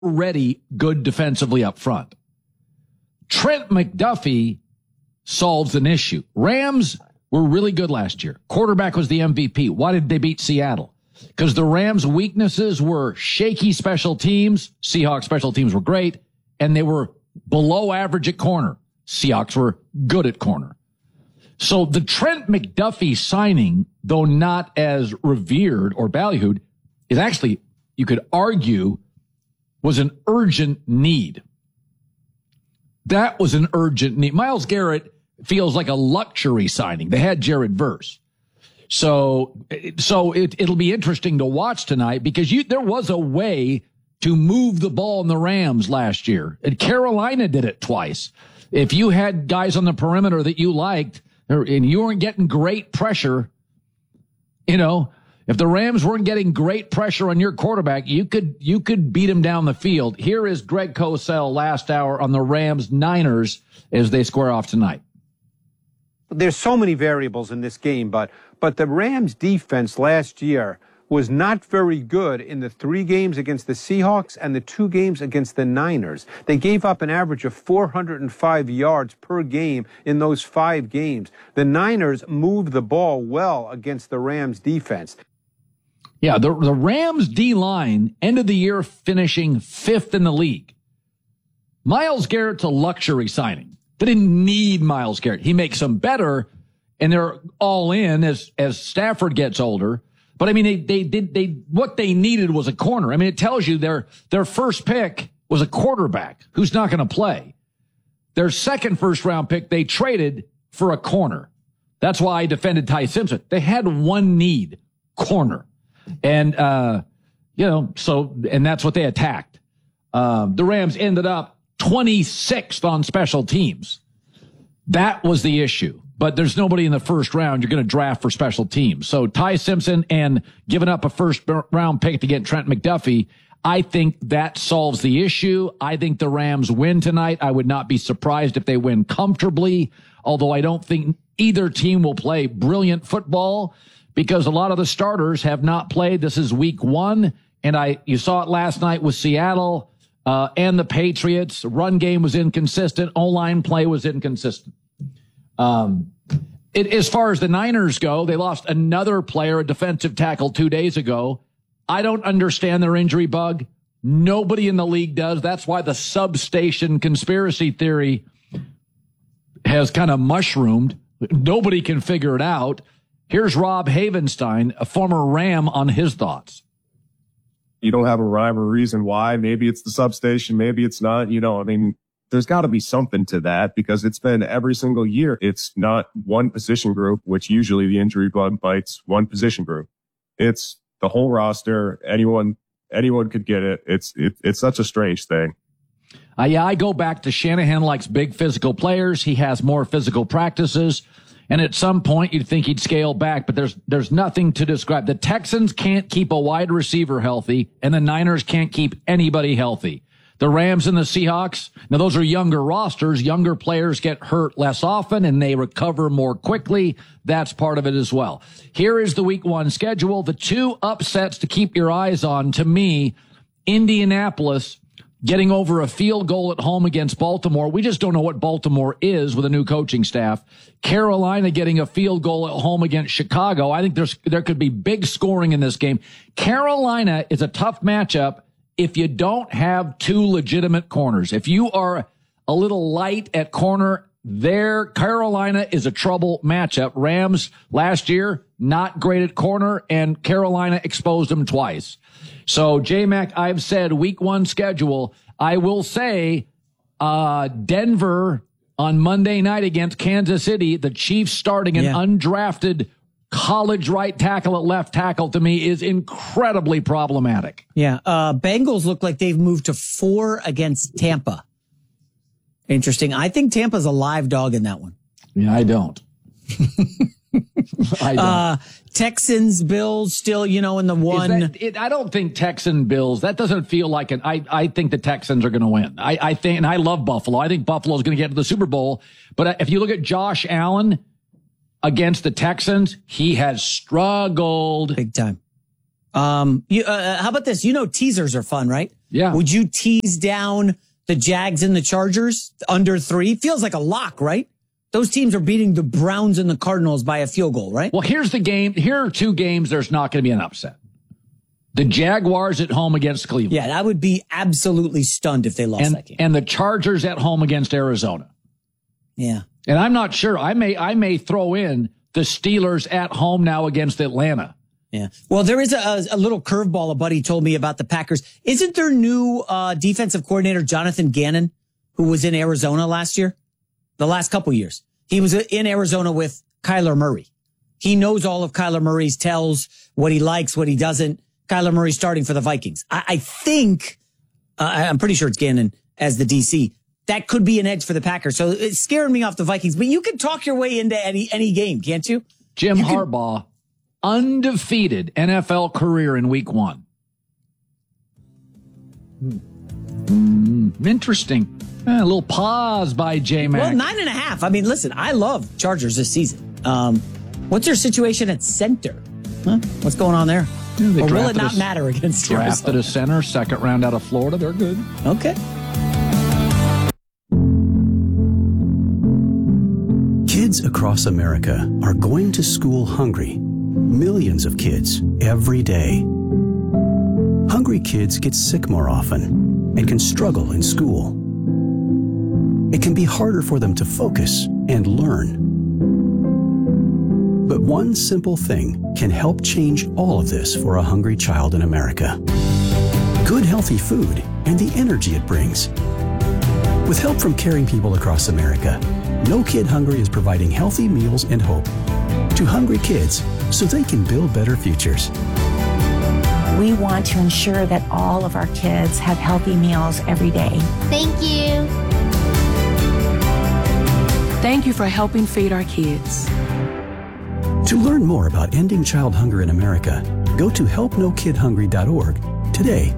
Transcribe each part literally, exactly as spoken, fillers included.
already good defensively up front. Trent McDuffie solves an issue. Rams were really good last year. Quarterback was the M V P. Why did they beat Seattle? Because the Rams' weaknesses were shaky special teams. Seahawks special teams were great, and they were below average at corner. Seahawks were good at corner. So the Trent McDuffie signing, though not as revered or valued, is actually, you could argue, was an urgent need. That was an urgent need. Myles Garrett feels like a luxury signing. They had Jared Verse. So, so it, it'll be interesting to watch tonight because you, there was a way to move the ball in the Rams last year. And Carolina did it twice. If you had guys on the perimeter that you liked and you weren't getting great pressure, you know, if the Rams weren't getting great pressure on your quarterback, you could, you could beat him down the field. Here is Greg Cosell last hour on the Rams Niners as they square off tonight. There's so many variables in this game, but but the Rams defense last year was not very good in the three games against the Seahawks and the two games against the Niners. They gave up an average of four hundred five yards per game in those five games. The Niners moved the ball well against the Rams defense. Yeah, the, the Rams D-line ended the year finishing fifth in the league. Myles Garrett's a luxury signing. They didn't need Myles Garrett. He makes them better, and they're all in as as Stafford gets older. But I mean, they they did they what they needed was a corner. I mean, it tells you their their first pick was a quarterback who's not going to play. Their second first round pick they traded for a corner. That's why I defended Ty Simpson. They had one need, corner, and uh, you know, so and that's what they attacked. Um, the Rams ended up twenty-sixth on special teams. That was the issue. But there's nobody in the first round you're going to draft for special teams. So Ty Simpson and giving up a first round pick to get Trent McDuffie, I think that solves the issue. I think the Rams win tonight. I would not be surprised if they win comfortably, although I don't think either team will play brilliant football because a lot of the starters have not played. This is week one, and I you saw it last night with Seattle. Uh, and the Patriots. Run game was inconsistent. O-line play was inconsistent. Um, it, as far as the Niners go, they lost another player, a defensive tackle, two days ago. I don't understand their injury bug. Nobody in the league does. That's why the substation conspiracy theory has kind of mushroomed. Nobody can figure it out. Here's Rob Havenstein, a former Ram, on his thoughts. You don't have a rhyme or reason why. Maybe it's the substation. Maybe it's not. You know, I mean, there's got to be something to that because it's been every single year. It's not one position group, which usually the injury bug bites one position group. It's the whole roster. Anyone, anyone could get it. It's, it, it's such a strange thing. Uh, yeah, I go back to Shanahan likes big physical players. He has more physical practices. And at some point, you'd think he'd scale back, but there's there's nothing to describe. The Texans can't keep a wide receiver healthy, and the Niners can't keep anybody healthy. The Rams and the Seahawks, now those are younger rosters. Younger players get hurt less often, and they recover more quickly. That's part of it as well. Here is the week one schedule. The two upsets to keep your eyes on, to me, Indianapolis getting over a field goal at home against Baltimore. We just don't know what Baltimore is with a new coaching staff. Carolina getting a field goal at home against Chicago. I think there's there could be big scoring in this game. Carolina is a tough matchup if you don't have two legitimate corners. If you are a little light at corner, there, Carolina is a trouble matchup. Rams last year, not great at corner, and Carolina exposed them twice. So, J-Mac, I've said week one schedule. I will say uh Denver on Monday night against Kansas City, the Chiefs starting an yeah. undrafted college right tackle at left tackle, to me, is incredibly problematic. Yeah, uh Bengals look like they've moved to four against Tampa. Interesting. I think Tampa's a live dog in that one. Yeah, I don't. I don't. Uh, Texans, Bills, still, you know, in the one. That, it, I don't think Texan Bills. That doesn't feel like an. I I think the Texans are going to win. I I think, and I love Buffalo. I think Buffalo's going to get to the Super Bowl. But if you look at Josh Allen against the Texans, he has struggled big time. Um, you, uh, how about this? You know, teasers are fun, right? Yeah. Would you tease down the Jags and the Chargers under three? Feels like a lock, right? Those teams are beating the Browns and the Cardinals by a field goal, right? Well, here's the game. Here are two games there's not going to be an upset. The Jaguars at home against Cleveland. Yeah, I would be absolutely stunned if they lost and, that game. And the Chargers at home against Arizona. Yeah. And I'm not sure. I may I may throw in the Steelers at home now against Atlanta. Yeah. Well, there is a, a little curveball a buddy told me about the Packers. Isn't their new uh, defensive coordinator, Jonathan Gannon, who was in Arizona last year? The last couple years. He was in Arizona with Kyler Murray. He knows all of Kyler Murray's tells, what he likes, what he doesn't. Kyler Murray starting for the Vikings. I, I think, uh, I'm pretty sure it's Gannon as the D C. That could be an edge for the Packers. So it's scaring me off the Vikings. But you can talk your way into any any game, can't you? Jim you Harbaugh, can... undefeated N F L career in week one. Hmm. Mm, interesting. Eh, a little pause by J-Mac. Well, nine and a half. I mean, listen, I love Chargers this season. Um, what's their situation at center? Huh? What's going on there? Yeah, or will it not a, matter against drafted Arizona? a center, second round out of Florida. They're good. Okay. Kids across America are going to school hungry. Millions of kids every day. Hungry kids get sick more often and can struggle in school. It can be harder for them to focus and learn. But one simple thing can help change all of this for a hungry child in America. Good, healthy food and the energy it brings. With help from caring people across America, No Kid Hungry is providing healthy meals and hope to hungry kids so they can build better futures. We want to ensure that all of our kids have healthy meals every day. Thank you. Thank you for helping feed our kids. To learn more about ending child hunger in America, go to help no kid hungry dot org today.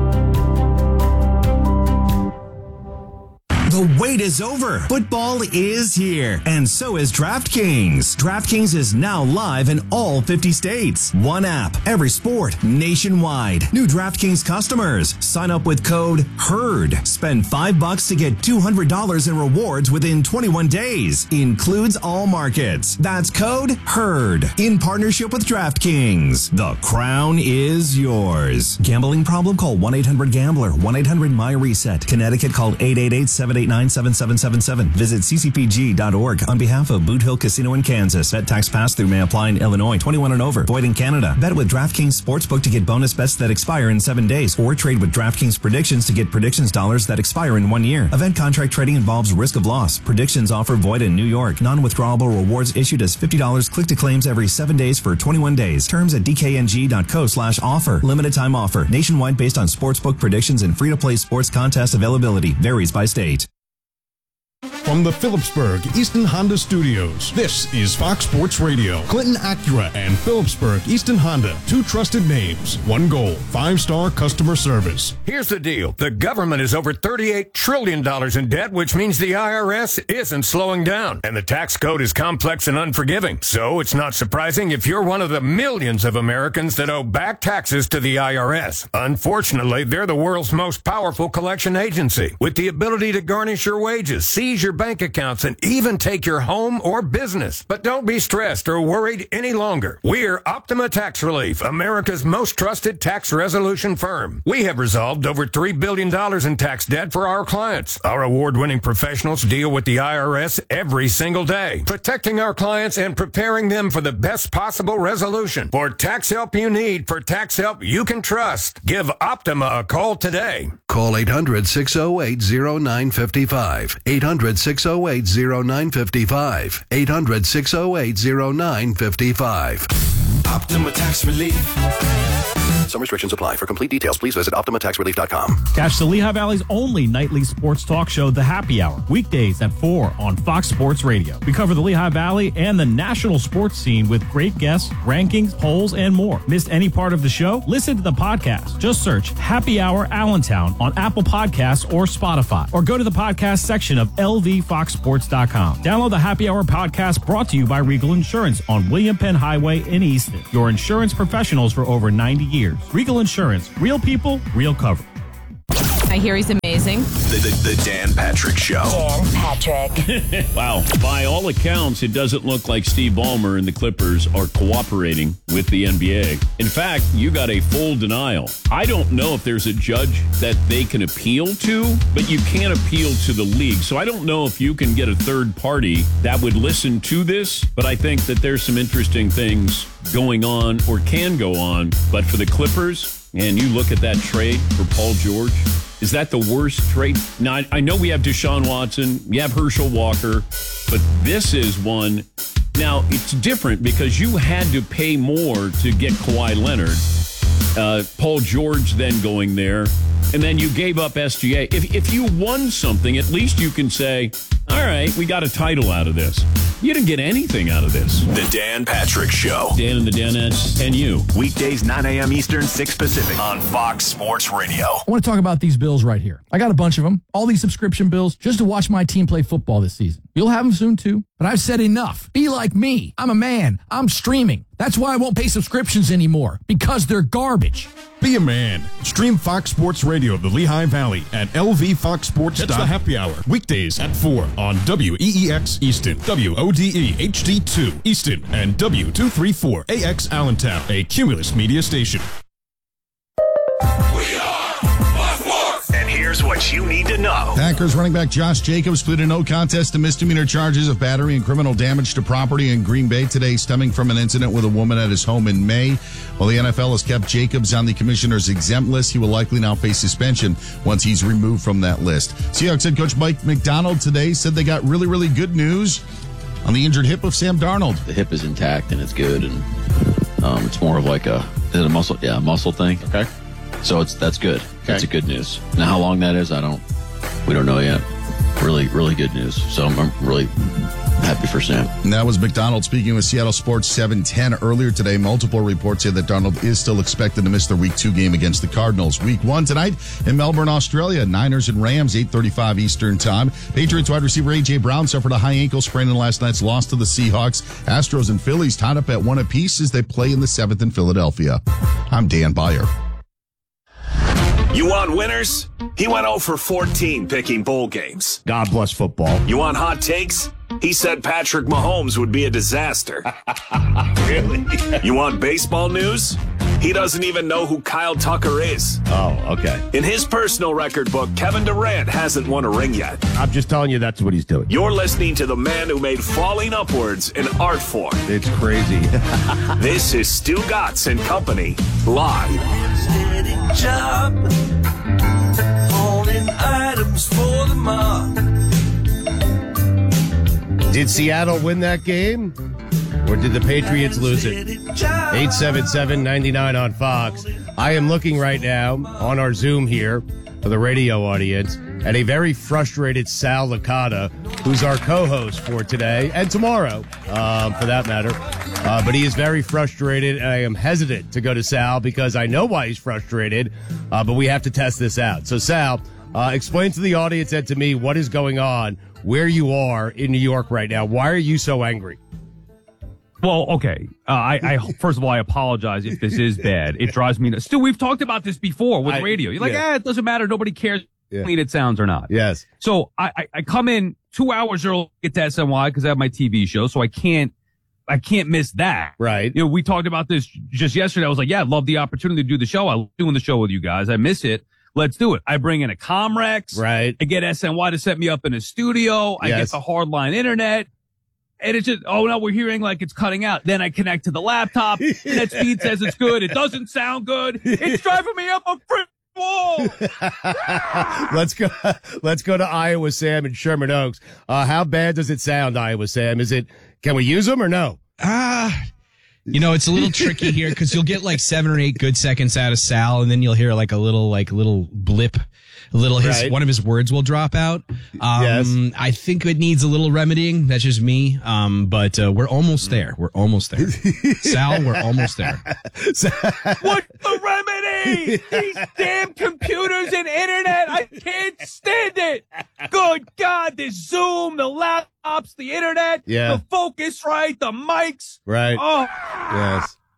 The wait is over. Football is here, and so is DraftKings. DraftKings is now live in all fifty states. One app, every sport, nationwide. New DraftKings customers, sign up with code HERD. Spend five bucks to get two hundred dollars in rewards within twenty-one days. Includes all markets. That's code HERD. In partnership with DraftKings. The crown is yours. Gambling problem? Call one eight hundred gambler. one eight hundred my reset. Connecticut, call eight eight eight, seven eight nine, seven seven seven seven. Visit c c p g dot org on behalf of Boot Hill Casino in Kansas. Bet tax pass-through may apply in Illinois. twenty-one and over. Void in Canada. Bet with DraftKings Sportsbook to get bonus bets that expire in seven days. Or trade with DraftKings Predictions to get predictions dollars that expire in one year. Event contract trading involves risk of loss. Predictions offer void in New York. Non-withdrawable rewards issued as fifty dollars click to claims every seven days for twenty-one days. Terms at d k n g dot co slash offer. Limited time offer. Nationwide based on sportsbook predictions and free-to-play sports contest availability. Varies by state. From the Phillipsburg Easton Honda Studios, this is Fox Sports Radio. Clinton Acura and Phillipsburg Easton Honda, two trusted names, one goal, five-star customer service. Here's the deal. The government is over thirty-eight trillion dollars in debt, which means the I R S isn't slowing down. And the tax code is complex and unforgiving. So it's not surprising if you're one of the millions of Americans that owe back taxes to the I R S. Unfortunately, they're the world's most powerful collection agency, with the ability to garnish your wages, seize your bank accounts, and even take your home or business. But don't be stressed or worried any longer. We're Optima Tax Relief, America's most trusted tax resolution firm. We have resolved over three billion dollars in tax debt for our clients. Our award-winning professionals deal with the I R S every single day, protecting our clients and preparing them for the best possible resolution. For tax help you need, for tax help you can trust, give Optima a call today. Call eight hundred, six oh eight, oh nine five five. eight hundred, six oh eight, oh nine five five. eight hundred, six oh eight, oh nine five five. Optima Tax Relief. Some restrictions apply. For complete details, please visit optima tax relief dot com. Catch the Lehigh Valley's only nightly sports talk show, The Happy Hour, weekdays at four on Fox Sports Radio. We cover the Lehigh Valley and the national sports scene with great guests, rankings, polls, and more. Missed any part of the show? Listen to the podcast. Just search Happy Hour Allentown on Apple Podcasts or Spotify, or go to the podcast section of L V fox sports dot com. Download the Happy Hour podcast, brought to you by Regal Insurance on William Penn Highway in Easton. Your insurance professionals for over ninety years. Regal Insurance, real people, real cover. hear he's amazing. The, the, the Dan Patrick Show. Dan Patrick. Wow. By all accounts, it doesn't look like Steve Ballmer and the Clippers are cooperating with the N B A. In fact, you got a full denial. I don't know if there's a judge that they can appeal to, but you can't appeal to the league. So I don't know if you can get a third party that would listen to this, but I think that there's some interesting things going on or can go on. But for the Clippers, and you look at that trade for Paul George, is that the worst trade? Now, I, I know we have Deshaun Watson, we have Herschel Walker, but this is one. Now, it's different because you had to pay more to get Kawhi Leonard. Uh, Paul George then going there, and then you gave up S G A. If, if you won something, at least you can say, all right, we got a title out of this. You didn't get anything out of this. The Dan Patrick Show. Dan and the Danettes and you. Weekdays, nine a.m. Eastern, six Pacific on Fox Sports Radio. I want to talk about these bills right here. I got a bunch of them, all these subscription bills, just to watch my team play football this season. You'll have them soon, too. But I've said enough. Be like me. I'm a man. I'm streaming. That's why I won't pay subscriptions anymore, because they're garbage. Be a man. Stream Fox Sports Radio of the Lehigh Valley at L V fox sports. It's the happy hour. Weekdays at four on W E E X Easton, W O D E H D two Easton, and W two thirty-four A X Allentown, a Cumulus media station. And here's what you need to know. Packers running back Josh Jacobs pleaded no contest to misdemeanor charges of battery and criminal damage to property in Green Bay today, stemming from an incident with a woman at his home in May. While the N F L has kept Jacobs on the commissioner's exempt list, he will likely now face suspension once he's removed from that list. Seahawks head coach Mike McDonald today said they got really, really good news on the injured hip of Sam Darnold. The hip is intact and it's good, and um, it's more of like a, is it a muscle? Yeah, a muscle thing. Okay. So it's that's good. Okay. That's a good news. Now, how long that is, I don't, we don't know yet. Really, really good news. So I'm, I'm really happy for Sam. And that was McDonald speaking with Seattle Sports seven ten earlier today. Multiple reports say that Darnold is still expected to miss their week two game against the Cardinals. Week one tonight in Melbourne, Australia. Niners and Rams, eight thirty-five Eastern time. Patriots wide receiver A J. Brown suffered a high ankle sprain in last night's loss to the Seahawks. Astros and Phillies tied up at one apiece as they play in the seventh in Philadelphia. I'm Dan Beyer. You want winners? He went oh for fourteen picking bowl games. God bless football. You want hot takes? He said Patrick Mahomes would be a disaster. Really? You want baseball news? He doesn't even know who Kyle Tucker is. Oh, okay. In his personal record book, Kevin Durant hasn't won a ring yet. I'm just telling you that's what he's doing. You're listening to the man who made falling upwards an art form. It's crazy. This is Stu Gatz and Company, live. Job holding items for the mob. Did Seattle win that game? Or did the Patriots lose it? eight seven seven, nine nine on Fox. I am looking right now on our Zoom here for the radio audience at a very frustrated Sal Licata, who's our co-host for today and tomorrow, um, for that matter. Uh, but he is very frustrated, and I am hesitant to go to Sal because I know why he's frustrated, uh, but we have to test this out. So, Sal, uh, explain to the audience and to me what is going on, where you are in New York right now. Why are you so angry? Well, okay. Uh, I, I first of all, I apologize if this is bad. It drives me nuts. Stu, we've talked about this before with I, radio. You're like, yeah. eh, it doesn't matter. Nobody cares yeah. how clean it sounds or not. Yes. So I, I, I come in two hours early to get to S N Y because I have my T V show, so I can't I can't miss that. Right. You know, we talked about this just yesterday. I was like, yeah, I'd love the opportunity to do the show. I love doing the show with you guys. I miss it. Let's do it. I bring in a Comrex. Right. I get S N Y to set me up in a studio. I Yes. get the hardline internet. And it's just, oh no, we're hearing like it's cutting out. Then I connect to the laptop. Net speed says it's good. It doesn't sound good. It's driving me up a frick wall. let's go. Let's go to Iowa Sam and Sherman Oaks. Uh, how bad does it sound, Iowa Sam? Is it? Can we use them or no? Ah, you know, it's a little tricky here because you'll get like seven or eight good seconds out of Sal, and then you'll hear like a little, like little blip. A little, his Right. one of his words will drop out. Um, Yes. I think it needs a little remedying. That's just me. Um, but uh, we're almost there. We're almost there. Sal, we're almost there. What's the remedy? These damn computers and internet. I can't stand it. Good God, the Zoom, the laptops, the internet, Yeah. the Focusrite, the mics. Right. Oh, Yes.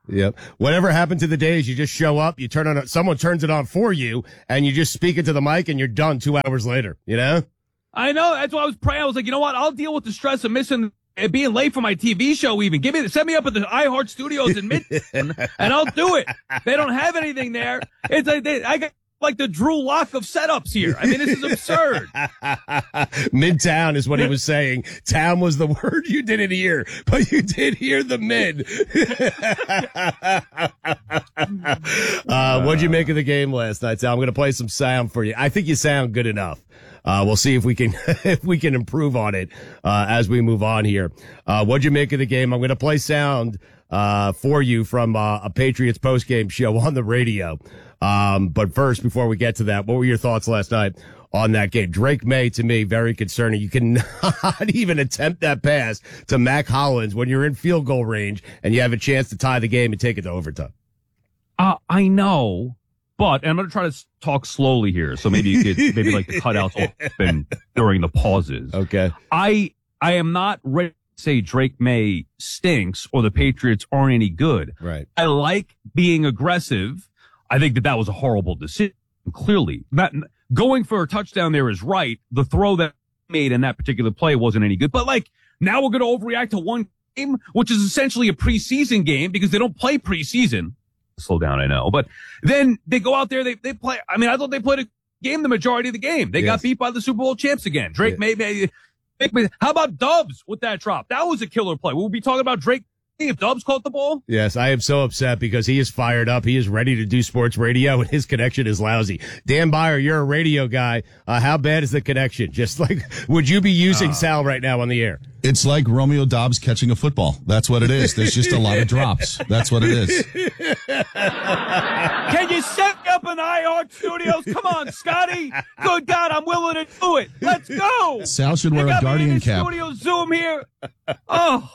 Yep. Whatever happened to the days you just show up, you turn on, a, someone turns it on for you, and you just speak into the mic, and you're done two hours later. You know? I know. That's why I was praying. I was like, you know what? I'll deal with the stress of missing and being late for my T V show. Even give me, set me up at the iHeart Studios in Midtown, and I'll do it. They don't have anything there. It's like they, I got like the Drew Lock of setups here. I mean, this is absurd. Midtown is what he was saying. Town was the word you didn't hear, but you did hear the mid. uh, what'd you make of the game last night, Sal? I'm going to play some sound for you. I think you sound good enough. Uh, we'll see if we can, if we can improve on it, uh, as we move on here. Uh, what'd you make of the game? I'm going to play sound, uh, for you from, uh, a Patriots postgame show on the radio. Um, but first, before we get to that, what were your thoughts last night on that game? Drake May, to me, very concerning. You cannot even attempt that pass to Mac Hollins when you're in field goal range and you have a chance to tie the game and take it to overtime. Uh, I know, but, and I'm going to try to talk slowly here, so maybe you could, maybe like the cutouts open during the pauses. Okay. I, I am not ready to say Drake May stinks or the Patriots aren't any good. Right. I like being aggressive. I think that that was a horrible decision. Clearly, that, going for a touchdown there is right. The throw that made in that particular play wasn't any good. But like, now we're going to overreact to one game, which is essentially a preseason game because they don't play preseason. Slow down, I know. But then they go out there, they, they play. I mean, I thought they played a game the majority of the game. They yes. got beat by the Super Bowl champs again. Drake yeah. may, may, how about Dubs with that drop? That was a killer play. We'll be talking about Drake if Dubs caught the ball. Yes, I am so upset because he is fired up. He is ready to do sports radio, and his connection is lousy. Dan Beyer, you're a radio guy. Uh, how bad is the connection? Just like, would you be using uh, Sal right now on the air? It's like Romeo Dobbs catching a football. That's what it is. There's just a lot of drops. That's what it is. Can you set me up in the iHeart Studios? Come on, Scotty. Good God, I'm willing to do it. Let's go. Sal should wear a Guardian cap. Studio Zoom here. Oh.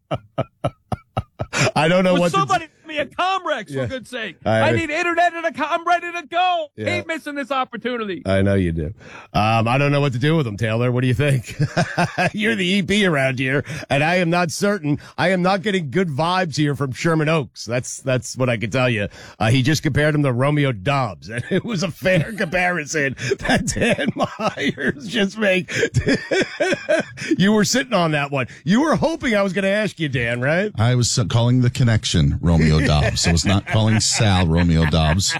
I don't know Would what somebody to give me a Comrex, for yeah. goodn's sake. I, I need internet and a com- I'm ready to go. Yeah. Ain't missing this opportunity. I know you do. Um, I don't know what to do with them, Taylor. What do you think? You're the E P around here, and I am not certain. I am not getting good vibes here from Sherman Oaks. That's that's what I can tell you. Uh, he just compared him to Romeo Dobbs, and it was a fair comparison that Dan Myers just made. You were sitting on that one. You were hoping I was going to ask you, Dan, right? I was calling the connection Romeo Dobbs. I was not calling Sal Romeo Dobbs.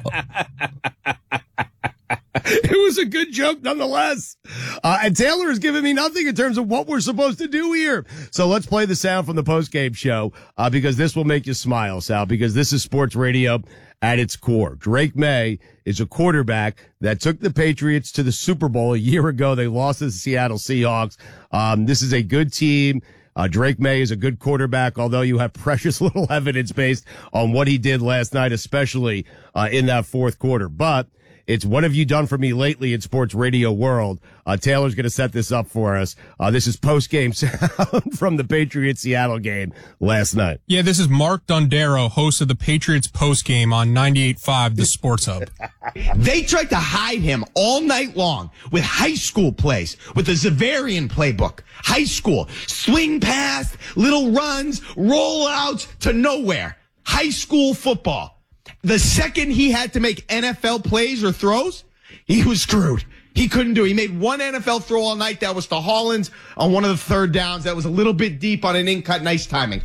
It was a good joke nonetheless. Uh, and Taylor has given me nothing in terms of what we're supposed to do here. So let's play the sound from the postgame show, uh, because this will make you smile, Sal, because this is sports radio at its core. Drake May is a quarterback that took the Patriots to the Super Bowl a year ago. They lost to the Seattle Seahawks. Um, this is a good team. Uh, Drake May is a good quarterback, although you have precious little evidence based on what he did last night, especially uh, in that fourth quarter. But it's what have you done for me lately in sports radio world? Uh, Taylor's going to set this up for us. Uh, this is post-game sound from the Patriots-Seattle game last night. Yeah, this is Mark Dondero, host of the Patriots postgame on ninety-eight point five, the Sports Hub. They tried to hide him all night long with high school plays, with the Zavarian playbook. High school, swing pass, little runs, rollouts to nowhere. High school football. The second he had to make N F L plays or throws, he was screwed. He couldn't do it. He made one N F L throw all night. That was to Hollins on one of the third downs. That was a little bit deep on an in-cut. Nice timing.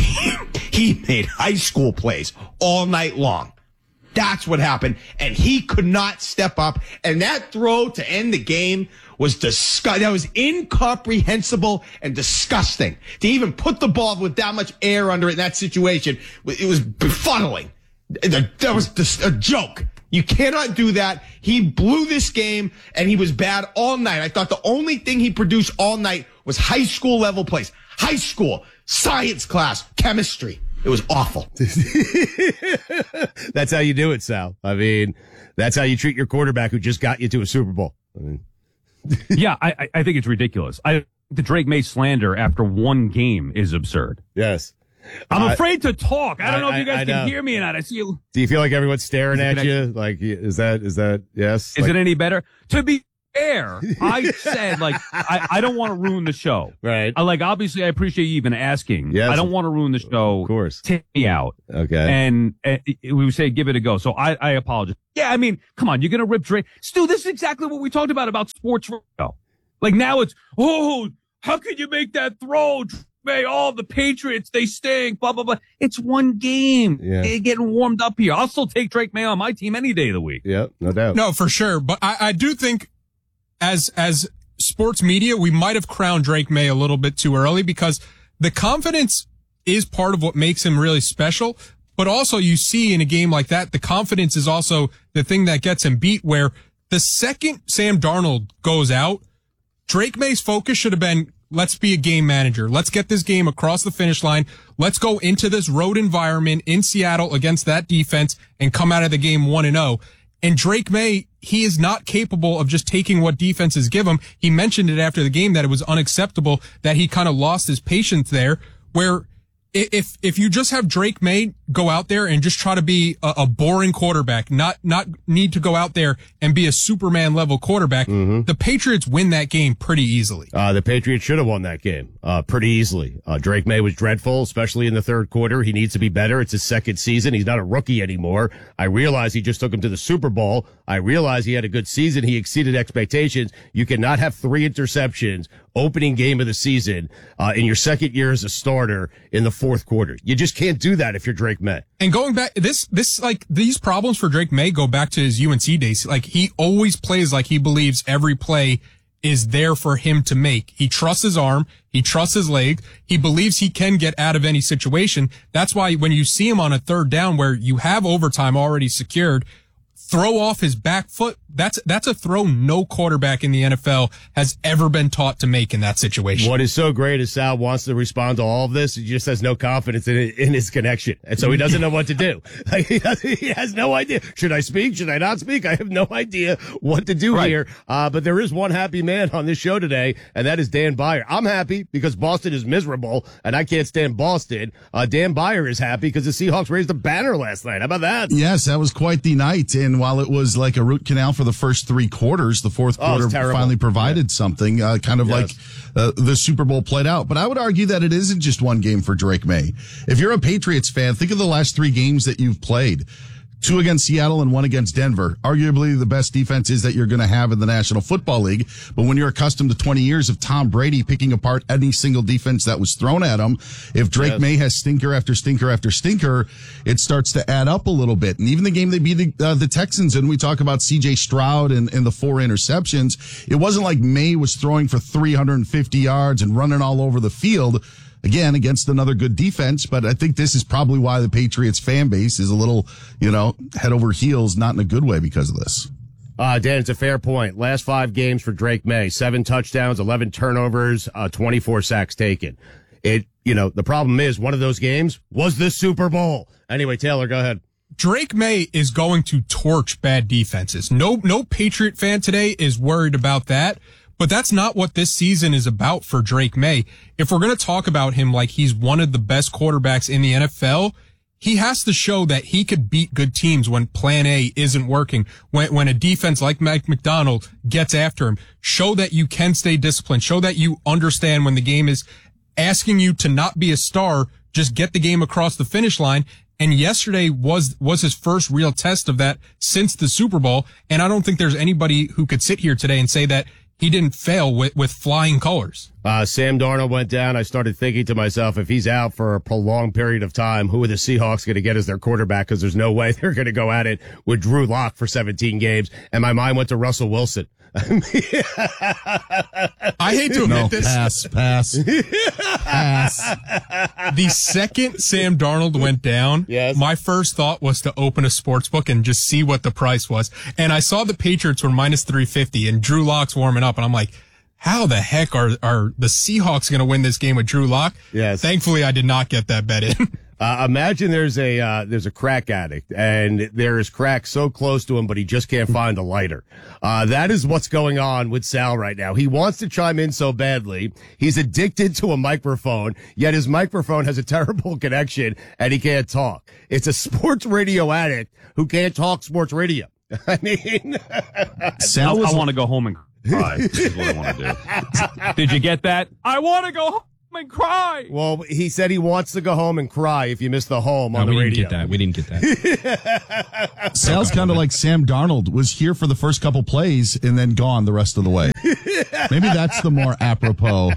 He made high school plays all night long. That's what happened. And he could not step up. And that throw to end the game was disgusting. That was incomprehensible and disgusting. To even put the ball with that much air under it in that situation, it was befuddling. That was just a joke. You cannot do that. He blew this game, and he was bad all night. I thought the only thing he produced all night was high school level plays. High school, science class, chemistry. It was awful. That's how you do it, Sal. I mean, that's how you treat your quarterback who just got you to a Super Bowl. I mean. Yeah, I, I think it's ridiculous. I think the Drake May slander after one game is absurd. Yes. I'm uh, afraid to talk. I don't know I, if you guys I, I can know. hear me or not. I see you. Do you feel like everyone's staring Is at it- you? Like, is that, is that, yes? Is like, it any better? To be air, I said, like, I, I don't want to ruin the show. Right. I, like, obviously, I appreciate you even asking. Yes. I don't want to ruin the show. Of course. Take me out. Okay. And, and we would say, give it a go. So I, I apologize. Yeah, I mean, come on, you're going to rip Drake. Stu, this is exactly what we talked about, about sports radio. Like, now it's, oh, how could you make that throw? May all the Patriots, they stink, blah, blah, blah. It's one game. Yeah. They're getting warmed up here. I'll still take Drake May on my team any day of the week. Yep, no doubt. No, for sure. But I, I do think as as sports media, we might have crowned Drake May a little bit too early because the confidence is part of what makes him really special. But also you see in a game like that, the confidence is also the thing that gets him beat, where the second Sam Darnold goes out, Drake May's focus should have been, let's be a game manager. Let's get this game across the finish line. Let's go into this road environment in Seattle against that defense and come out of the game one and oh. And Drake May, he is not capable of just taking what defenses give him. He mentioned it after the game that it was unacceptable that he kind of lost his patience there, where if, if you just have Drake May go out there and just try to be a, a boring quarterback, not, not need to go out there and be a Superman level quarterback, mm-hmm. the Patriots win that game pretty easily. Uh, the Patriots should have won that game, uh, pretty easily. Uh, Drake May was dreadful, especially in the third quarter. He needs to be better. It's his second season. He's not a rookie anymore. I realize he just took him to the Super Bowl. I realize he had a good season. He exceeded expectations. You cannot have three interceptions opening game of the season, uh, in your second year as a starter in the fourth quarter. You just can't do that if you're Drake May. And going back, this, this, like, these problems for Drake May go back to his U N C days. Like, he always plays like he believes every play is there for him to make. He trusts his arm. He trusts his leg. He believes he can get out of any situation. That's why when you see him on a third down where you have overtime already secured, throw off his back foot. That's, that's a throw no quarterback in the N F L has ever been taught to make in that situation. What is so great is Sal wants to respond to all of this. He just has no confidence in it, in his connection. And so he doesn't know what to do. Like, he, he has no idea. Should I speak? Should I not speak? I have no idea what to do right. here. Uh, but there is one happy man on this show today, and that is Dan Beyer. I'm happy because Boston is miserable and I can't stand Boston. Uh, Dan Beyer is happy because the Seahawks raised a banner last night. How about that? Yes, that was quite the night. And while it was like a root canal for the first three quarters, the fourth quarter oh, finally provided yeah. something, uh, kind of yes. like uh, the Super Bowl played out. But I would argue that it isn't just one game for Drake May. If you're a Patriots fan, think of the last three games that you've played. Two against Seattle and one against Denver. Arguably the best defenses that you're going to have in the National Football League. But when you're accustomed to twenty years of Tom Brady picking apart any single defense that was thrown at him, if Drake yes. May has stinker after stinker after stinker, it starts to add up a little bit. And even the game they beat the, uh, the Texans, and we talk about C J Stroud and, and the four interceptions, it wasn't like May was throwing for three hundred fifty yards and running all over the field. Again, against another good defense, but I think this is probably why the Patriots fan base is a little, you know, head over heels, not in a good way because of this. Uh, Dan, it's a fair point. Last five games for Drake May, seven touchdowns, eleven turnovers, uh, twenty-four sacks taken. It, you know, the problem is one of those games was the Super Bowl. Anyway, Taylor, go ahead. Drake May is going to torch bad defenses. No, no Patriot fan today is worried about that. But that's not what this season is about for Drake May. If we're going to talk about him like he's one of the best quarterbacks in the N F L, he has to show that he could beat good teams when plan A isn't working. When, when a defense like Mike McDonald gets after him, show that you can stay disciplined. Show that you understand when the game is asking you to not be a star, just get the game across the finish line. And yesterday was, was his first real test of that since the Super Bowl. And I don't think there's anybody who could sit here today and say that he didn't fail with, with flying colors. Uh, Sam Darnold went down. I started thinking to myself, if he's out for a prolonged period of time, who are the Seahawks going to get as their quarterback? Because there's no way they're going to go at it with Drew Lock for seventeen games. And my mind went to Russell Wilson. I hate to admit no, this. Pass, pass, pass. The second Sam Darnold went down, yes. my first thought was to open a sports book and just see what the price was. And I saw the Patriots were minus three fifty and Drew Lock's warming up. And I'm like, how the heck are, are the Seahawks going to win this game with Drew Lock? Yes. Thankfully, I did not get that bet in. Uh, imagine there's a, uh, there's a crack addict and there is crack so close to him, but he just can't find a lighter. Uh, that is what's going on with Sal right now. He wants to chime in so badly. He's addicted to a microphone, yet his microphone has a terrible connection and he can't talk. It's a sports radio addict who can't talk sports radio. I mean, Sal, I want to go home and Cry is what I want to do. Did you get that? I want to go home and cry. Well, he said he wants to go home and cry if you miss the home no, on the we radio. Didn't get that. We didn't get that. Sal's kind of like Sam Darnold, was here for the first couple plays and then gone the rest of the way. Maybe that's the more apropos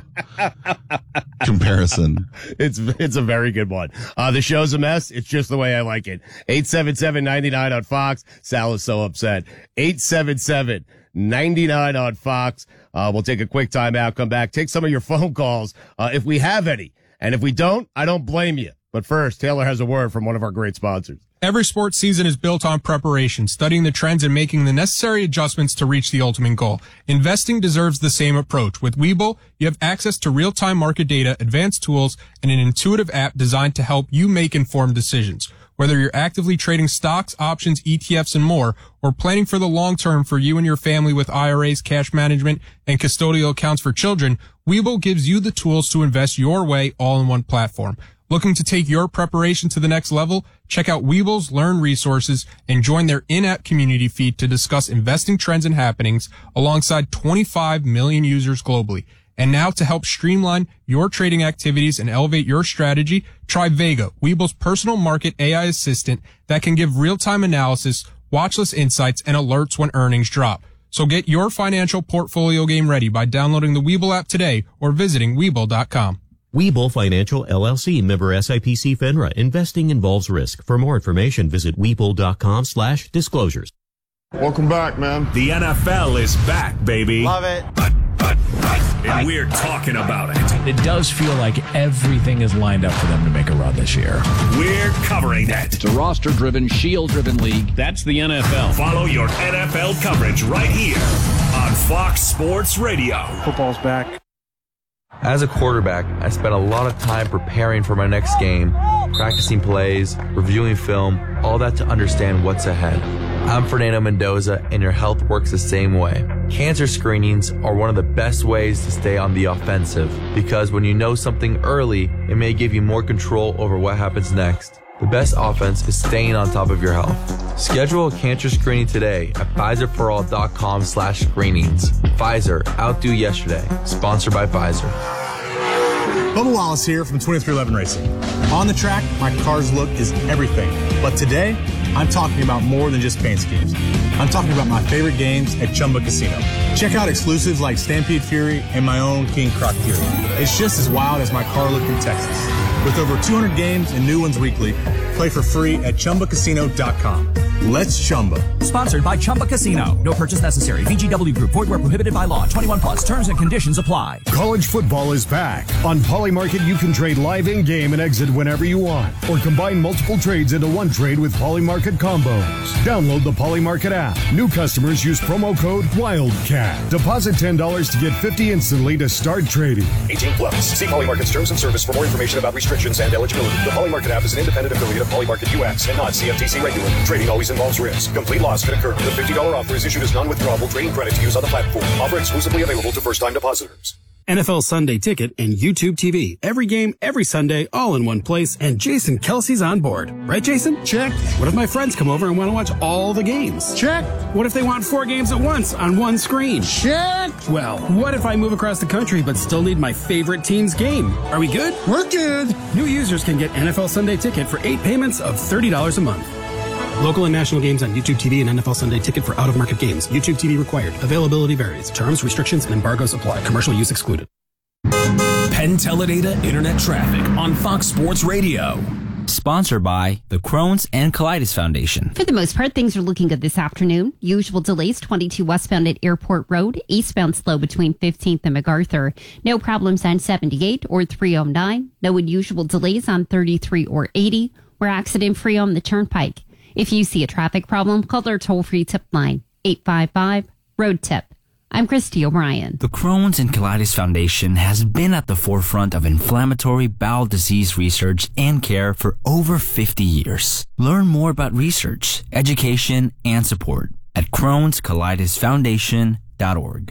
comparison. It's it's a very good one. Uh, the show's a mess. It's just the way I like it. eight seven seven, nine nine on Fox. Sal is so upset. eight seven seven, nine nine on Fox. Uh, we'll take a quick time out, come back, take some of your phone calls, uh, if we have any. And if we don't, I don't blame you. But first, Taylor has a word from one of our great sponsors. Every sports season is built on preparation, studying the trends and making the necessary adjustments to reach the ultimate goal. Investing deserves the same approach. With Webull, you have access to real-time market data, advanced tools, and an intuitive app designed to help you make informed decisions. Whether you're actively trading stocks, options, E T Fs, and more, or planning for the long term for you and your family with I R As, cash management, and custodial accounts for children, Webull gives you the tools to invest your way all in one platform. Looking to take your preparation to the next level? Check out Webull's Learn resources and join their in-app community feed to discuss investing trends and happenings alongside twenty-five million users globally. And now to help streamline your trading activities and elevate your strategy, try Vega, Webull's personal market A I assistant that can give real-time analysis, watchlist insights, and alerts when earnings drop. So get your financial portfolio game ready by downloading the Webull app today or visiting Webull dot com. Webull Financial, L L C, member S I P C FINRA. Investing involves risk. For more information, visit Webull dot com slash disclosures. Welcome back, man. The N F L is back, baby. Love it. But, but, but, and we're talking about it. It does feel like everything is lined up for them to make a run this year. We're covering it. It's a roster-driven, shield-driven league. That's the N F L. Follow your N F L coverage right here on Fox Sports Radio. Football's back. As a quarterback, I spent a lot of time preparing for my next game, practicing plays, reviewing film, all that to understand what's ahead. I'm Fernando Mendoza, and your health works the same way. Cancer screenings are one of the best ways to stay on the offensive, because when you know something early, it may give you more control over what happens next. The best offense is staying on top of your health. Schedule a cancer screening today at Pfizer For All dot com slash screenings. Pfizer, outdo yesterday. Sponsored by Pfizer. Bubba Wallace here from twenty-three eleven Racing. On the track, my car's look is everything. But today, I'm talking about more than just paint schemes. I'm talking about my favorite games at Chumba Casino. Check out exclusives like Stampede Fury and my own King Croc Fury. It's just as wild as my car look in Texas. With over two hundred games and new ones weekly, play for free at Chumba Casino dot com. Let's Chumba. Sponsored by Chumba Casino. No purchase necessary. V G W Group. Void where prohibited by law. twenty-one plus. Terms and conditions apply. College football is back. On Polymarket, you can trade live in-game and exit whenever you want, or combine multiple trades into one trade with Polymarket combos. Download the Polymarket app. New customers use promo code WILDCAT. Deposit ten dollars to get fifty dollars instantly to start trading. eighteen plus. See Polymarket's terms and service for more information about restrictions and eligibility. The Polymarket app is an independent affiliate of Polymarket U S and not C F T C regulated. Trading always involves risk. Complete loss could occur. The fifty dollars offer is issued as non-withdrawable trading credit to use on the platform. Offer exclusively available to first-time depositors. N F L Sunday Ticket and YouTube T V. Every game, every Sunday, all in one place, and Jason Kelsey's on board. Right, Jason? Check. What if my friends come over and want to watch all the games? Check. What if they want four games at once on one screen? Check. Well, what if I move across the country but still need my favorite team's game? Are we good? We're good. New users can get N F L Sunday Ticket for eight payments of thirty dollars a month. Local and national games on YouTube T V and N F L Sunday Ticket for out-of-market games. YouTube T V required. Availability varies. Terms, restrictions, and embargoes apply. Commercial use excluded. Penn Teledata Internet Traffic on Fox Sports Radio. Sponsored by the Crohn's and Colitis Foundation. For the most part, things are looking good this afternoon. Usual delays, twenty-two westbound at Airport Road, eastbound slow between fifteenth and MacArthur. No problems on seventy-eight or three oh nine. No unusual delays on thirty-three or eighty. We're accident-free on the Turnpike. If you see a traffic problem, call our toll-free tip line, eight five five, road tip. I'm Christy O'Brien. The Crohn's and Colitis Foundation has been at the forefront of inflammatory bowel disease research and care for over fifty years. Learn more about research, education, and support at crohns colitis foundation dot org.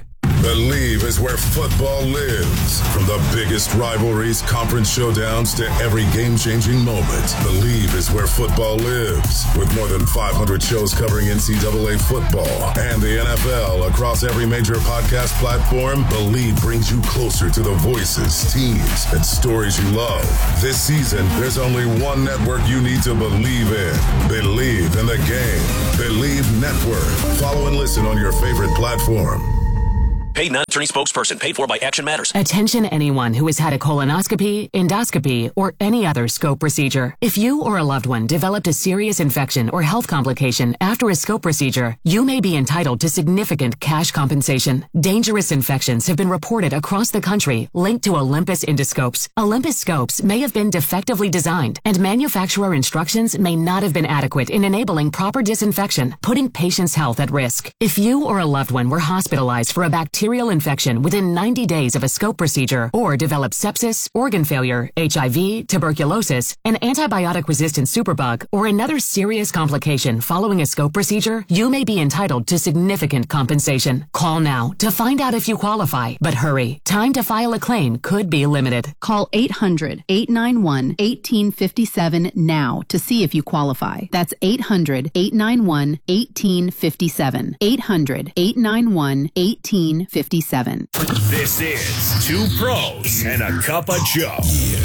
Believe is where football lives. From the biggest rivalries, conference showdowns, to every game-changing moment, Believe is where football lives. With more than five hundred shows covering N C double A football and the N F L across every major podcast platform, Believe brings you closer to the voices, teams, and stories you love. This season, there's only one network you need to believe in. Believe in the game. Believe Network. Follow and listen on your favorite platform. Paid non-attorney spokesperson. Paid for by Action Matters. Attention anyone who has had a colonoscopy, endoscopy, or any other scope procedure. If you or a loved one developed a serious infection or health complication after a scope procedure, you may be entitled to significant cash compensation. Dangerous infections have been reported across the country linked to Olympus endoscopes. Olympus scopes may have been defectively designed, and manufacturer instructions may not have been adequate in enabling proper disinfection, putting patients' health at risk. If you or a loved one were hospitalized for a bacterial infection within ninety days of a scope procedure, or developed sepsis, organ failure, H I V, tuberculosis, an antibiotic-resistant superbug, or another serious complication following a scope procedure, you may be entitled to significant compensation. Call now to find out if you qualify, but hurry. Time to file a claim could be limited. Call eight hundred, eight nine one, one eight five seven now to see if you qualify. That's eight hundred, eight nine one, one eight five seven. eight hundred, eight nine one, one eight five seven. This is Two Pros and a Cup of Joe.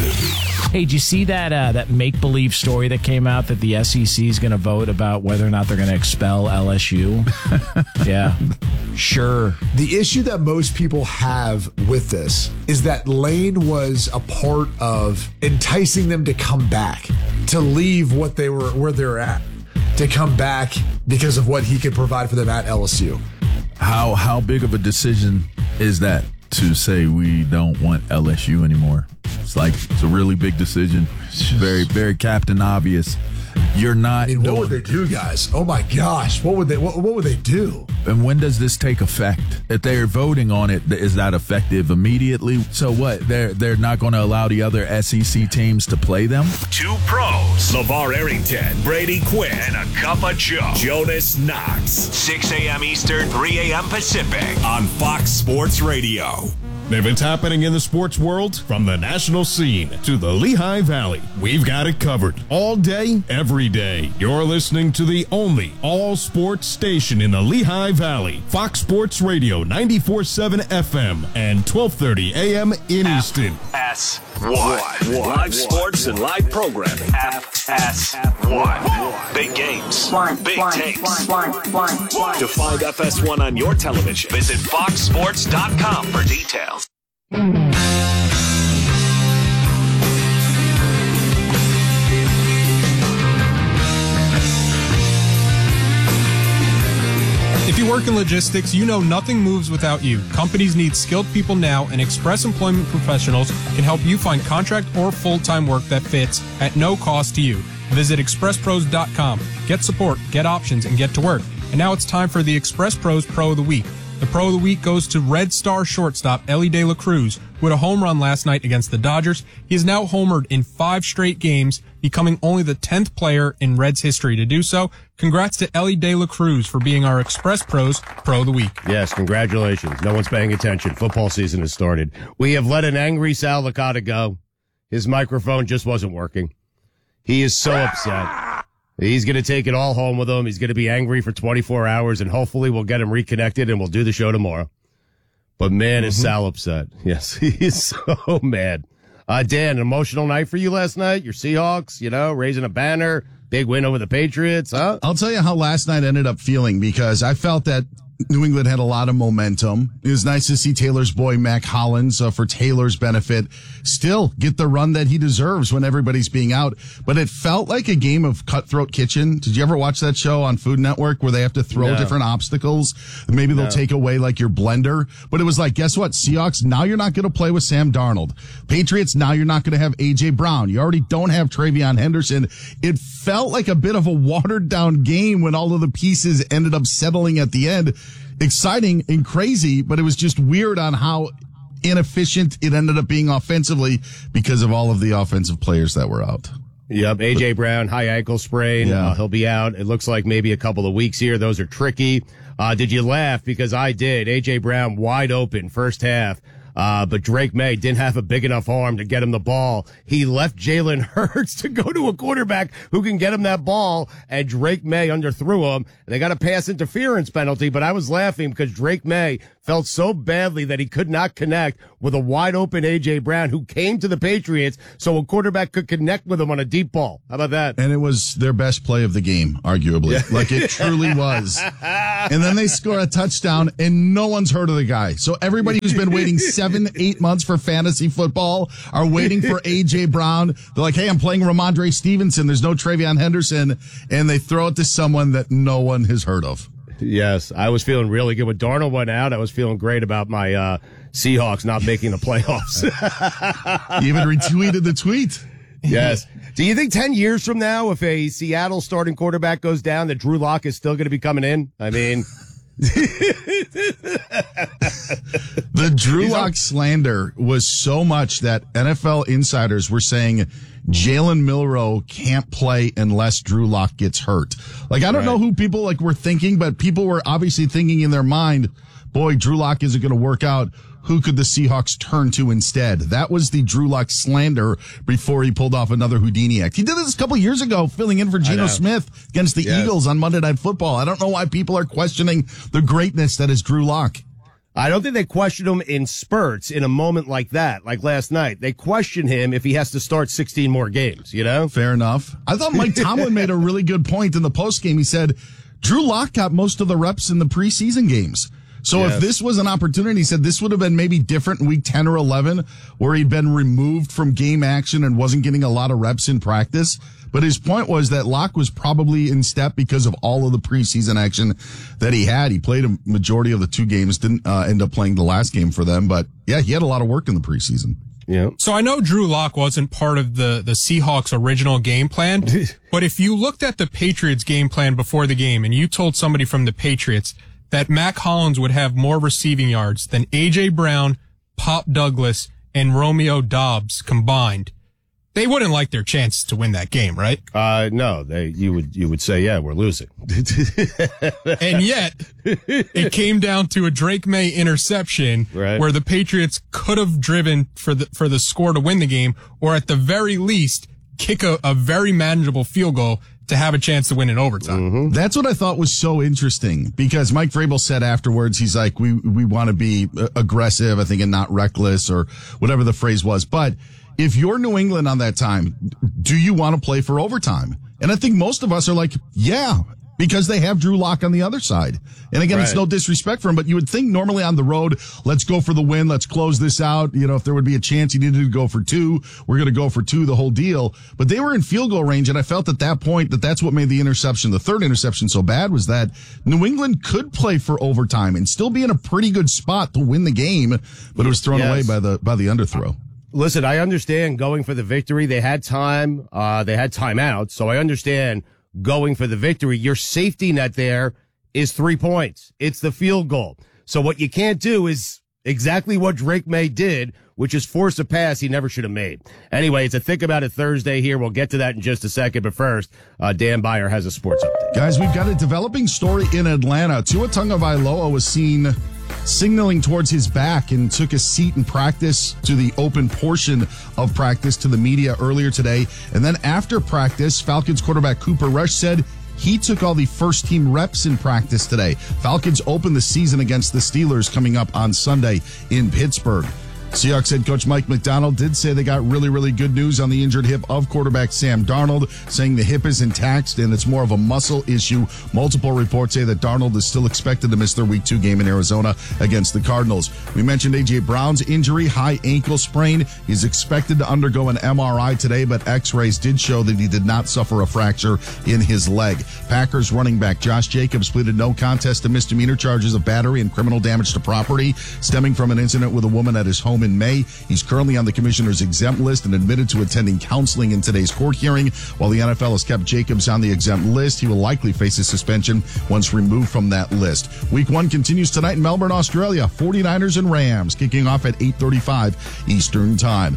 Hey, did you see that uh, that make-believe story that came out that the S E C is going to vote about whether or not they're going to expel L S U? Yeah, sure. The issue that most people have with this is that Lane was a part of enticing them to come back, to leave what they were, where they're at, to come back because of what he could provide for them at L S U. How how big of a decision is that to say we don't want L S U anymore? It's like, it's a really big decision. It's very, very Captain Obvious. You're not. I mean, what would they do, guys? Oh my gosh, what would they? What, what would they do? And when does this take effect? If they're voting on it, is that effective immediately? So what? They're they're not going to allow the other S E C teams to play them? Two Pros. LeVar Arrington, Brady Quinn, and a Cup of Joe. Jonas Knox. six a.m. Eastern, three a.m. Pacific on Fox Sports Radio. If it's happening in the sports world, from the national scene to the Lehigh Valley, we've got it covered. All day, every day. You're listening to the only all-sports station in the Lehigh Valley. Fox Sports Radio, ninety-four point seven F M and twelve thirty A M in Easton. F S one. Live sports and live programming. F S one. Big games. Big takes. To find F S one on your television, visit fox sports dot com for details. If you work in logistics, you know nothing moves without you. Companies need skilled people now, and Express Employment Professionals can help you find contract or full-time work that fits at no cost to you. Visit express pros dot com. Get support, get options, and get to work. And now it's time for the Express Pros Pro of the Week. The Pro of the Week goes to Red Star shortstop Elly De La Cruz, who had a home run last night against the Dodgers. He is now homered in five straight games, becoming only the tenth player in Reds history to do so. Congrats to Elly De La Cruz for being our Express Pros Pro of the Week. Yes, congratulations. No one's paying attention. Football season has started. We have let an angry Sal Licata go. His microphone just wasn't working. He is so upset. He's going to take it all home with him. He's going to be angry for twenty-four hours, and hopefully we'll get him reconnected, and we'll do the show tomorrow. But, man, mm-hmm. is Sal upset. Yes, he is so mad. Uh, Dan, an emotional night for you last night? Your Seahawks, you know, raising a banner, big win over the Patriots, huh? I'll tell you how last night ended up feeling, because I felt that New England had a lot of momentum. It was nice to see Taylor's boy, Mac Hollins, uh, for Taylor's benefit, still get the run that he deserves when everybody's being out. But it felt like a game of Cutthroat Kitchen. Did you ever watch that show on Food Network where they have to throw No. different obstacles? Maybe they'll No. take away like your blender. But it was like, guess what? Seahawks, now you're not going to play with Sam Darnold. Patriots, now you're not going to have A J Brown. You already don't have Travion Henderson. It felt like a bit of a watered down game when all of the pieces ended up settling at the end. Exciting and crazy, but it was just weird on how inefficient it ended up being offensively because of all of the offensive players that were out. Yep, A J. Brown, high ankle sprain. Yeah. Uh, he'll be out. It looks like maybe a couple of weeks here. Those are tricky. Uh, did you laugh? Because I did. A J. Brown wide open first half. Uh, but Drake May didn't have a big enough arm to get him the ball. He left Jalen Hurts to go to a quarterback who can get him that ball, and Drake May underthrew him. They got a pass interference penalty, but I was laughing because Drake May felt so badly that he could not connect with a wide open A J. Brown who came to the Patriots so a quarterback could connect with him on a deep ball. How about that? And it was their best play of the game, arguably. Yeah. Like it truly was. And then they score a touchdown and no one's heard of the guy. So everybody who's been waiting seven, eight months for fantasy football are waiting for A J. Brown. They're like, hey, I'm playing Ramondre Stevenson. There's no Travion Henderson. And they throw it to someone that no one has heard of. Yes, I was feeling really good. When Darnold went out, I was feeling great about my uh, Seahawks not making the playoffs. You even retweeted the tweet. Yes. Do you think ten years from now, if a Seattle starting quarterback goes down, that Drew Lock is still going to be coming in? I mean... The Drew Lock slander was so much that N F L insiders were saying Jalen Milroe can't play unless Drew Lock gets hurt. Like, I don't right. know who people like were thinking, but people were obviously thinking in their mind, boy, Drew Lock isn't going to work out. Who could the Seahawks turn to instead? That was the Drew Lock slander before he pulled off another Houdini act. He did this a couple years ago, filling in for Geno Smith against the yes. Eagles on Monday Night Football. I don't know why people are questioning the greatness that is Drew Lock. I don't think they question him in spurts in a moment like that, like last night. They question him if he has to start sixteen more games, you know? Fair enough. I thought Mike Tomlin made a really good point in the postgame. He said, Drew Lock got most of the reps in the preseason games. So yes. if this was an opportunity, he said this would have been maybe different in week ten or eleven, where he'd been removed from game action and wasn't getting a lot of reps in practice. But his point was that Locke was probably in step because of all of the preseason action that he had. He played a majority of the two games, didn't uh, end up playing the last game for them. But yeah, he had a lot of work in the preseason. Yeah. So I know Drew Lock wasn't part of the, the Seahawks' original game plan, but if you looked at the Patriots' game plan before the game and you told somebody from the Patriots that Mac Hollins would have more receiving yards than A J. Brown, Pop Douglas, and Romeo Doubs combined, they wouldn't like their chances to win that game, right? Uh, no, they, you would, you would say, yeah, we're losing. And yet, it came down to a Drake May interception right. where the Patriots could have driven for the, for the score to win the game, or at the very least, kick a, a very manageable field goal to have a chance to win in overtime. Mm-hmm. That's what I thought was so interesting, because Mike Vrabel said afterwards, he's like, we, we want to be aggressive, I think, and not reckless, or whatever the phrase was. But if you're New England on that time, do you want to play for overtime? And I think most of us are like, yeah, because they have Drew Lock on the other side. And again, right. it's no disrespect for him, but you would think normally on the road, let's go for the win. Let's close this out. You know, if there would be a chance he needed to go for two, we're going to go for two, the whole deal. But they were in field goal range. And I felt at that point that that's what made the interception, the third interception, so bad, was that New England could play for overtime and still be in a pretty good spot to win the game, but it was thrown yes. away by the, by the underthrow. Listen, I understand going for the victory. They had time. Uh, they had timeout. So I understand going for the victory. Your safety net there is three points. It's the field goal. So what you can't do is exactly what Drake May did, which is force a pass he never should have made. Anyway, it's a Think About It Thursday here. We'll get to that in just a second. But first, uh, Dan Beyer has a sports update. Guys, we've got a developing story in Atlanta. Tua Tagovailoa was seen signaling towards his back and took a seat in practice to the open portion of practice to the media earlier today. And then after practice, Falcons quarterback Cooper Rush said he took all the first team reps in practice today. Falcons open the season against the Steelers coming up on Sunday in Pittsburgh. Seahawks head coach Mike McDonald did say they got really, really good news on the injured hip of quarterback Sam Darnold, saying the hip is intact and it's more of a muscle issue. Multiple reports say that Darnold is still expected to miss their week two game in Arizona against the Cardinals. We mentioned A J. Brown's injury, high ankle sprain. He's expected to undergo an M R I today, but x-rays did show that he did not suffer a fracture in his leg. Packers running back Josh Jacobs pleaded no contest to misdemeanor charges of battery and criminal damage to property stemming from an incident with a woman at his home in May. He's currently on the commissioner's exempt list and admitted to attending counseling in today's court hearing. While the N F L has kept Jacobs on the exempt list, he will likely face a suspension once removed from that list. Week one continues tonight in Melbourne, Australia. forty-niners and Rams kicking off at eight thirty-five Eastern Time.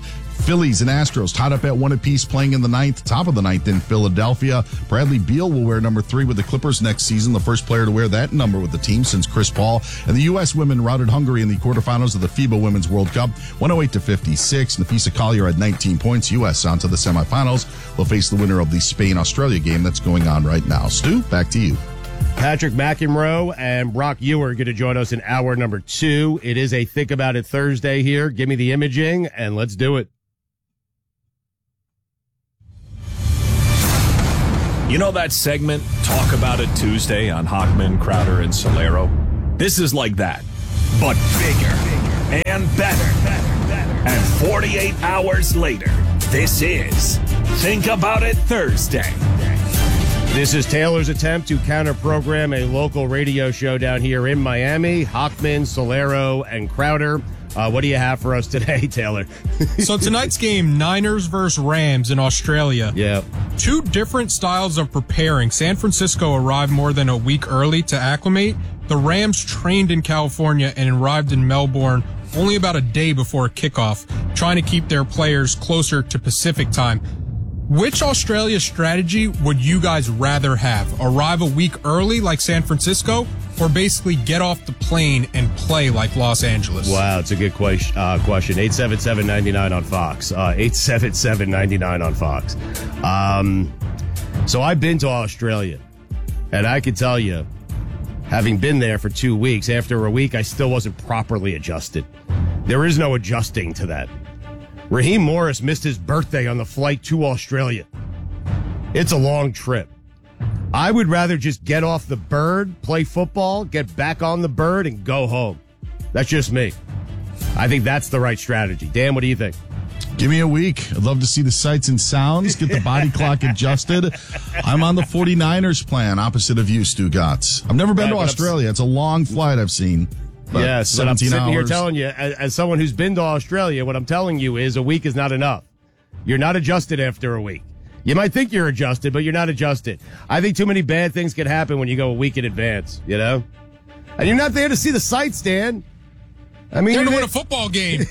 Phillies and Astros tied up at one apiece, playing in the ninth, top of the ninth in Philadelphia. Bradley Beal will wear number three with the Clippers next season, the first player to wear that number with the team since Chris Paul. And the U S women routed Hungary in the quarterfinals of the FIBA Women's World Cup, one oh eight to fifty-six. Nafisa Collier had nineteen points. U S on to the semifinals. They'll face the winner of the Spain-Australia game that's going on right now. Stu, back to you. Patrick McEnroe and Brock Ewer are going to join us in hour number two. It is a Think About It Thursday here. Give me the imaging, and let's do it. You know that segment, Talk About It Tuesday on Hochman, Crowder, and Solero? This is like that, but bigger and better. And forty-eight hours later, this is Think About It Thursday. This is Taylor's attempt to counter-program a local radio show down here in Miami. Hochman, Solero, and Crowder. Uh, what do you have for us today, Taylor? So tonight's game, Niners versus Rams in Australia. Yeah. Two different styles of preparing. San Francisco arrived more than a week early to acclimate. The Rams trained in California and arrived in Melbourne only about a day before kickoff, trying to keep their players closer to Pacific time. Which Australia strategy would you guys rather have? Arrive a week early like San Francisco, or basically get off the plane and play like Los Angeles? Wow, it's a good question. Uh, question. eight seven seven, nine nine on Fox. Uh, eight seven seven, nine nine on Fox. Um, so I've been to Australia, and I can tell you, having been there for two weeks, after a week, I still wasn't properly adjusted. There is no adjusting to that. Raheem Morris missed his birthday on the flight to Australia. It's a long trip. I would rather just get off the bird, play football, get back on the bird, and go home. That's just me. I think that's the right strategy. Dan, what do you think? Give me a week. I'd love to see the sights and sounds, get the body clock adjusted. I'm on the 49ers plan, opposite of you, Stu Gatz. I've never been Right, to Australia. It's a long flight I've seen. But Yes, but I'm seventeen sitting here hours. telling you, as, as someone who's been to Australia, what I'm telling you is a week is not enough. You're not adjusted after a week. You might think you're adjusted, but you're not adjusted. I think too many bad things can happen when you go a week in advance, you know? And you're not there to see the sights, Dan. I mean, They're you to win a think- football game.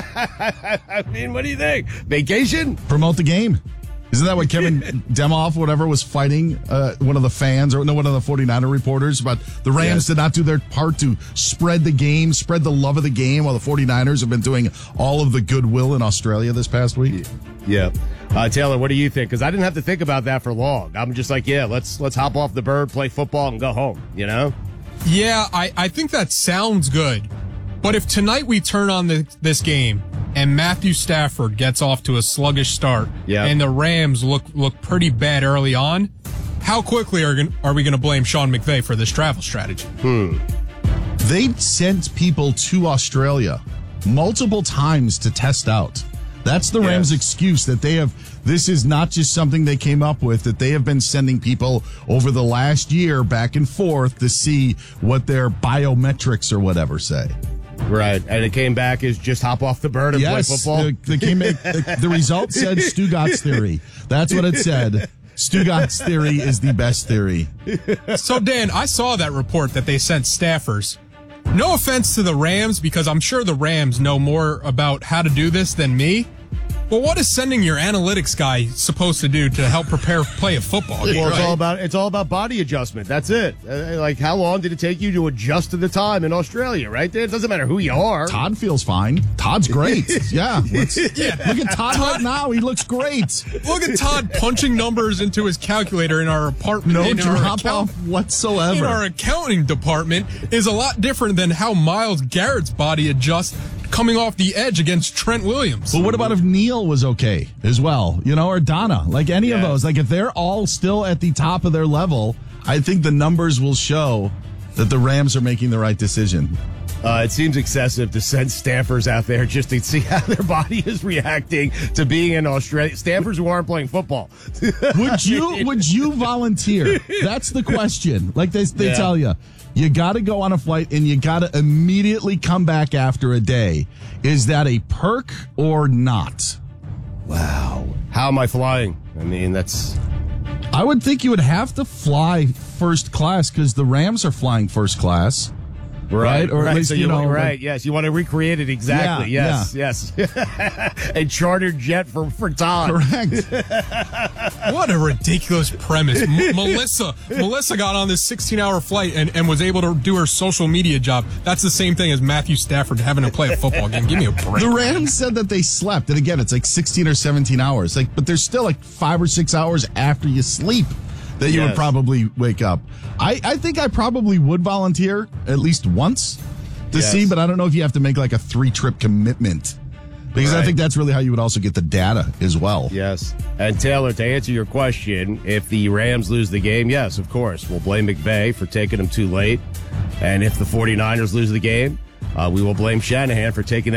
I mean, what do you think? Vacation? Promote the game. Isn't that what Kevin Demoff, whatever, was fighting uh, one of the fans or no, one of the 49er reporters about the Rams Yes. did not do their part to spread the game, spread the love of the game while the 49ers have been doing all of the goodwill in Australia this past week? Yeah. Uh, Taylor, what do you think? Because I didn't have to think about that for long. I'm just like, yeah, let's let's hop off the bird, play football, and go home, you know? Yeah, I, I think that sounds good. But if tonight we turn on the, this game and Matthew Stafford gets off to a sluggish start Yeah. and the Rams look look pretty bad early on, how quickly are, gon- are we going to blame Sean McVay for this travel strategy? Hmm. They sent people to Australia multiple times to test out. That's the Rams' excuse that they have. This is not just something they came up with, that they have been sending people over the last year back and forth to see what their biometrics or whatever say. Right. And it came back as just hop off the bird and Yes, play football? the, the, came, the, the result said Stugatz theory. That's what it said. Stugatz theory is the best theory. So, Dan, I saw that report that they sent staffers. No offense to the Rams, because I'm sure the Rams know more about how to do this than me. But what is sending your analytics guy supposed to do to help prepare play a football game? Well, it's right? all about it's all about body adjustment. That's it. Uh, like, how long did it take you to adjust to the time in Australia? Right there, it doesn't matter who you are. Todd feels fine. Todd's great. Yeah, let's, Yeah. look at Todd right now. He looks great. Look at Todd punching numbers into his calculator in our apartment. No in our drop account- off whatsoever. In our accounting department is a lot different than how Myles Garrett's body adjusts coming off the edge against Trent Williams. Well, what about if Neil was okay as well? You know, or Donna, like any of those. Like if they're all still at the top of their level, I think the numbers will show that the Rams are making the right decision. Uh, it seems excessive to send staffers out there just to see how their body is reacting to being in Australia. Staffers who aren't playing football. Would you would you volunteer? That's the question. Like they they Yeah. tell you, you got to go on a flight and you got to immediately come back after a day. Is that a perk or not? Wow. How am I flying? I mean, that's... I would think you would have to fly first class because the Rams are flying first class. right? Or right. at least, so you you know, want, right? like, Yes, you want to recreate it exactly. Yeah, yes, yes. A chartered jet for for Todd. Correct. What a ridiculous premise. M- Melissa Melissa got on this sixteen-hour flight and, and was able to do her social media job. That's the same thing as Matthew Stafford having to play a football game. Give me a break. The Rams said that they slept, and again, it's like sixteen or seventeen hours. Like, but there's still like five or six hours after you sleep that you Yes. would probably wake up. I, I think I probably would volunteer at least once to Yes. see, but I don't know if you have to make like a three trip commitment. Because I Right. think that's really how you would also get the data as well. Yes. And Taylor, to answer your question, if the Rams lose the game, yes, of course. We'll blame McVay for taking them too late. And if the 49ers lose the game, uh, we will blame Shanahan for taking